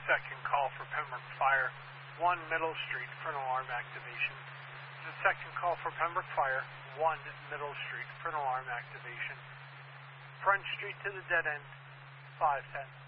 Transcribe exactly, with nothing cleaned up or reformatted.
second call for Pembroke Fire, one Middle Street, for an alarm activation. The second call for Pembroke Fire, one Middle Street, for an alarm activation. Front Street to the dead end, five ten.